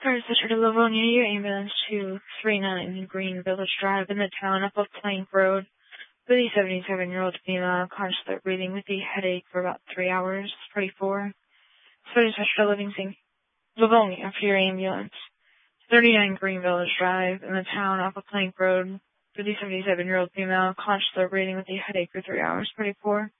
Cars District of Livonia, your ambulance 239 Green Village Drive in the town up of Plank Road with a 77-year-old female conscious breathing with a headache for about 3 hours, 44. Special District of Livonia for your ambulance 39 Green Village Drive in the town off of Plank Road with a 77-year-old female conscious breathing with a headache for 3 hours, 44.